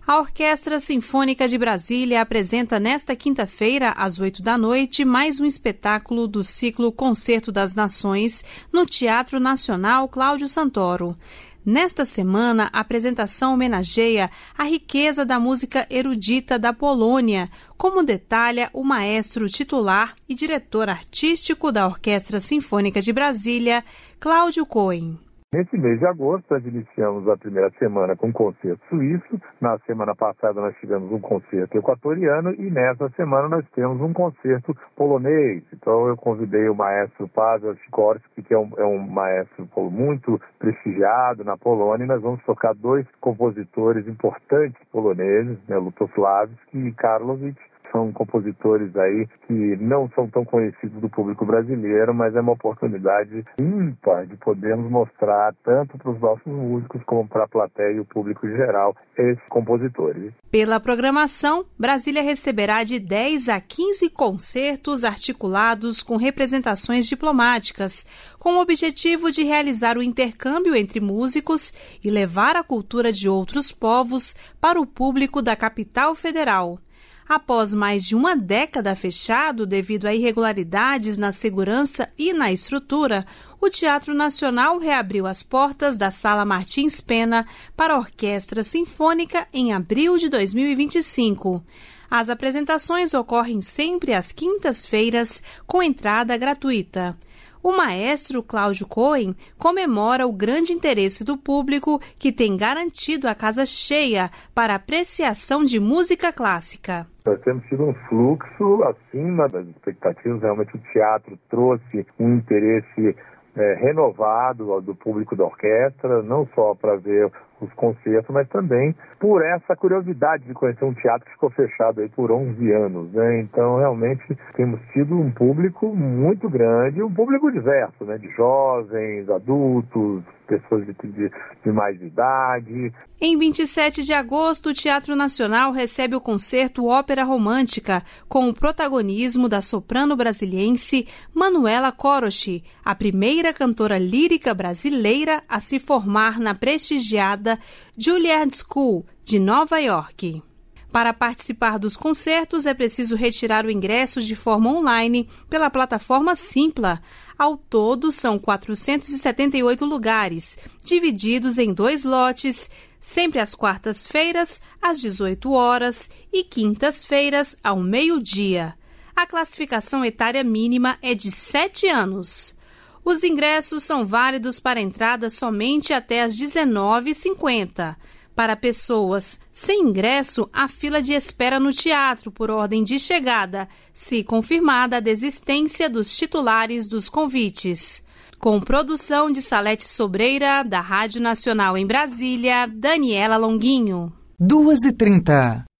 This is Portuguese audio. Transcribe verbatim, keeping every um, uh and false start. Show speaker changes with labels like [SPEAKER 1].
[SPEAKER 1] A Orquestra Sinfônica de Brasília apresenta nesta quinta-feira, às oito da noite, mais um espetáculo do ciclo Concerto das Nações no Teatro Nacional Cláudio Santoro. Nesta semana, a apresentação homenageia a riqueza da música erudita da Polônia, como detalha o maestro titular e diretor artístico da Orquestra Sinfônica de Brasília, Cláudio Cohen.
[SPEAKER 2] Nesse mês de agosto, nós iniciamos a primeira semana com um concerto suíço. Na semana passada, nós tivemos um concerto equatoriano e nessa semana nós temos um concerto polonês. Então, eu convidei o maestro Paweł Sikorski, que é um, é um maestro muito prestigiado na Polônia, e nós vamos tocar dois compositores importantes poloneses, né, Lutosławski e Karlowicz. São compositores aí que não são tão conhecidos do público brasileiro, mas é uma oportunidade ímpar de podermos mostrar tanto para os nossos músicos como para a plateia e o público em geral esses compositores.
[SPEAKER 1] Pela programação, Brasília receberá de dez a quinze concertos articulados com representações diplomáticas, com o objetivo de realizar o intercâmbio entre músicos e levar a cultura de outros povos para o público da capital federal. Após mais de uma década fechado devido a irregularidades na segurança e na estrutura, o Teatro Nacional reabriu as portas da Sala Martins Pena para a Orquestra Sinfônica em abril de dois mil e vinte e cinco. As apresentações ocorrem sempre às quintas-feiras, com entrada gratuita. O maestro Cláudio Cohen comemora o grande interesse do público, que tem garantido a casa cheia para apreciação de música clássica.
[SPEAKER 2] Nós temos tido um fluxo acima das expectativas. Realmente o teatro trouxe um interesse é, renovado do público da orquestra, não só para ver os concertos, mas também por essa curiosidade de conhecer um teatro que ficou fechado aí por onze anos, né? Então, realmente, temos tido um público muito grande, um público diverso, né? De jovens, adultos, pessoas de, de, de mais idade.
[SPEAKER 1] Em vinte e sete de agosto, o Teatro Nacional recebe o concerto Ópera Romântica, com o protagonismo da soprano brasiliense Manuela Koroshi, a primeira cantora lírica brasileira a se formar na prestigiada Juilliard School, de Nova York. Para participar dos concertos, é preciso retirar o ingresso de forma online pela plataforma Simpla. Ao todo, são quatrocentos e setenta e oito lugares, divididos em dois lotes, sempre às quartas-feiras, às dezoito horas, e quintas-feiras, ao meio-dia. A classificação etária mínima é de sete anos. Os ingressos são válidos para entrada somente até às dezenove e cinquenta. Para pessoas sem ingresso, há fila de espera no teatro por ordem de chegada, se confirmada a desistência dos titulares dos convites. Com produção de Salete Sobreira, da Rádio Nacional em Brasília, Daniela Longuinho.
[SPEAKER 3] duas e trinta.